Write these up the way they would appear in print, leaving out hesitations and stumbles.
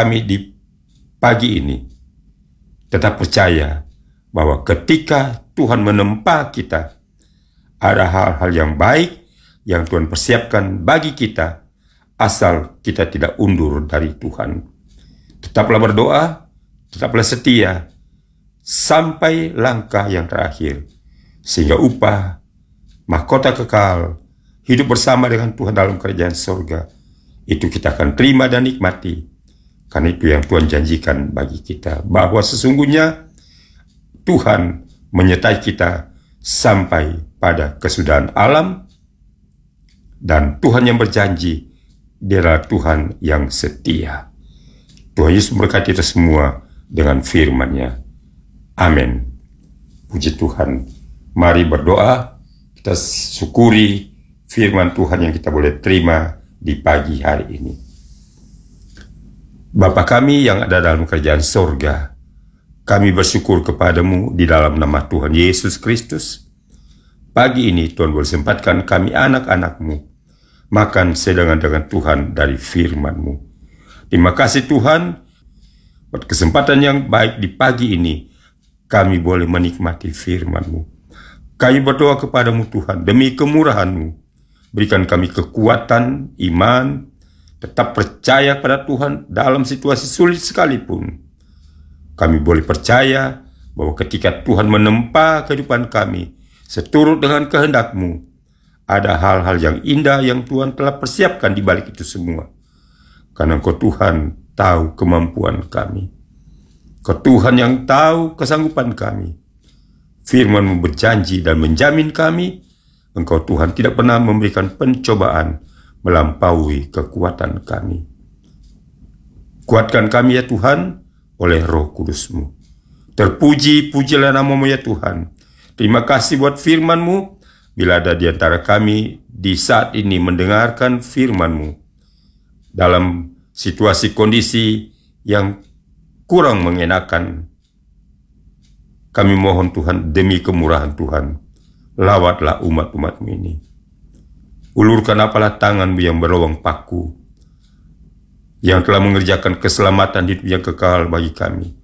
kami di pagi ini tetap percaya bahwa ketika Tuhan menempa kita, ada hal-hal yang baik yang Tuhan persiapkan bagi kita, asal kita tidak undur dari Tuhan. Tetaplah berdoa, tetaplah setia, sampai langkah yang terakhir, sehingga upah, mahkota kekal, hidup bersama dengan Tuhan dalam kerajaan surga, itu kita akan terima dan nikmati. Karena itu yang Tuhan janjikan bagi kita, bahwa sesungguhnya Tuhan menyertai kita sampai pada kesudahan alam, dan Tuhan yang berjanji, Dia adalah Tuhan yang setia. Tuhan Yesus memberkati kita semua dengan firman-Nya. Amin. Puji Tuhan. Mari berdoa, kita syukuri firman Tuhan yang kita boleh terima di pagi hari ini. Bapa kami yang ada dalam kerajaan surga, kami bersyukur kepadamu di dalam nama Tuhan Yesus Kristus. Pagi ini Tuhan boleh sempatkan kami anak-anak-Mu makan sedengan dengan Tuhan dari firman-Mu. Terima kasih Tuhan, buat kesempatan yang baik di pagi ini, kami boleh menikmati firman-Mu. Kami berdoa kepadamu Tuhan, demi kemurahan-Mu, berikan kami kekuatan, iman, tetap percaya pada Tuhan dalam situasi sulit sekalipun. Kami boleh percaya bahwa ketika Tuhan menempa kehidupan kami, seturut dengan kehendak-Mu, ada hal-hal yang indah yang Tuhan telah persiapkan di balik itu semua. Karena Engkau Tuhan tahu kemampuan kami. Engkau Tuhan yang tahu kesanggupan kami. Firman-Mu berjanji dan menjamin kami, Engkau Tuhan tidak pernah memberikan pencobaan melampaui kekuatan kami. Kuatkan kami ya Tuhan oleh Roh Kudus-Mu. Terpuji-pujilah nama-Mu ya Tuhan. Terima kasih buat firman-Mu. Bila ada di antara kami di saat ini mendengarkan firman-Mu dalam situasi kondisi yang kurang mengenakan, kami mohon Tuhan demi kemurahan Tuhan, lawatlah umat-umat-Mu ini. Ulurkan apalah tangan-Mu yang berlubang paku, yang telah mengerjakan keselamatan hidup yang kekal bagi kami.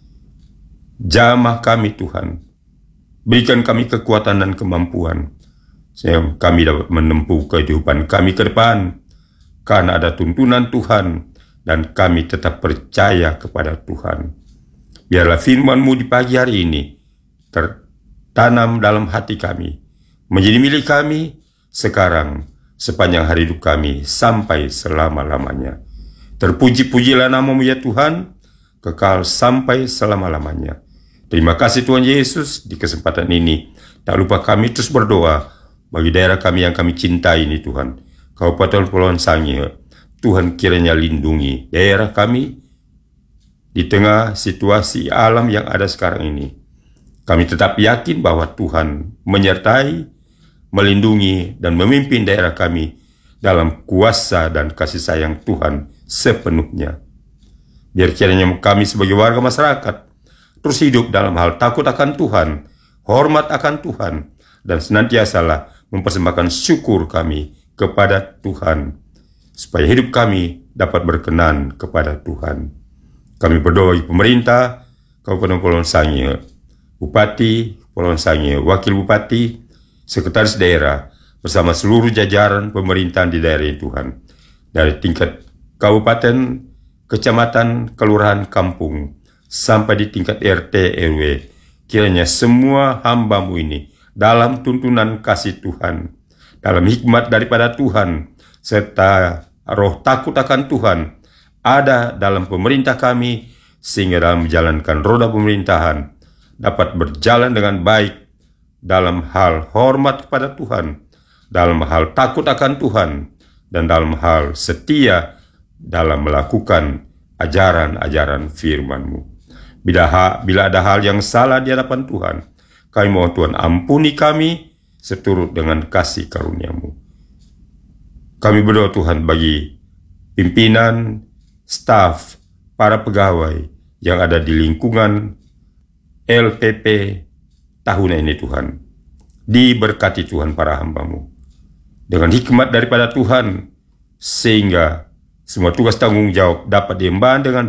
Jamah kami Tuhan, berikan kami kekuatan dan kemampuan, sehingga kami dapat menempuh kehidupan kami ke depan, karena ada tuntunan Tuhan, dan kami tetap percaya kepada Tuhan. Biarlah firman-Mu di pagi hari ini tertanam dalam hati kami, menjadi milik kami sekarang, sepanjang hari hidup kami, sampai selama-lamanya. Terpuji-pujilah nama-Mu ya Tuhan, kekal sampai selama-lamanya. Terima kasih Tuhan Yesus, di kesempatan ini tak lupa kami terus berdoa bagi daerah kami yang kami cintai ini Tuhan, Kabupaten Kepulauan Sangihe. Tuhan kiranya lindungi daerah kami di tengah situasi alam yang ada sekarang ini. Kami tetap yakin bahwa Tuhan menyertai, melindungi, dan memimpin daerah kami dalam kuasa dan kasih sayang Tuhan sepenuhnya. Biar kiranya kami sebagai warga masyarakat terus hidup dalam hal takut akan Tuhan, hormat akan Tuhan, dan senantiasalah mempersembahkan syukur kami kepada Tuhan, supaya hidup kami dapat berkenan kepada Tuhan. Kami berdoa bagi pemerintah Kabupaten Kepulauan Sangihe, Bupati Kepulauan Sangihe, Wakil Bupati, Sekretaris Daerah, bersama seluruh jajaran pemerintahan di daerah ini Tuhan, dari tingkat kabupaten, kecamatan, kelurahan, kampung, sampai di tingkat RT, RW. Kiranya semua hamba-Mu ini dalam tuntunan kasih Tuhan, dalam hikmat daripada Tuhan, serta roh takut akan Tuhan ada dalam pemerintah kami, sehingga dalam menjalankan roda pemerintahan dapat berjalan dengan baik dalam hal hormat kepada Tuhan, dalam hal takut akan Tuhan, dan dalam hal setia dalam melakukan ajaran-ajaran firman-Mu. Bila ada hal yang salah di hadapan Tuhan, kami mohon Tuhan ampuni kami seturut dengan kasih karunia-Mu. Kami berdoa Tuhan bagi pimpinan, staf, para pegawai yang ada di lingkungan LPP tahun ini Tuhan. Diberkati Tuhan para hamba-Mu dengan hikmat daripada Tuhan, sehingga semua tugas tanggung jawab dapat diemban dengan